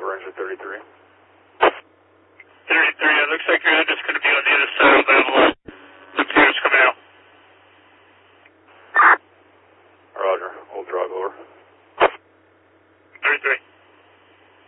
over, engine 33. 33, it looks like you're just going to be on the other side of Babylon. The computer's coming out. Roger, we'll drive over.